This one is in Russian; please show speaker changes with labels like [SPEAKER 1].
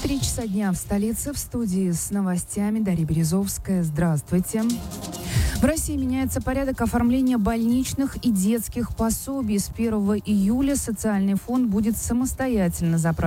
[SPEAKER 1] 3 часа дня в столице. В студии с новостями Дарья Березовская. Здравствуйте. В России меняется порядок оформления больничных и детских пособий. С 1 июля социальный фонд будет самостоятельно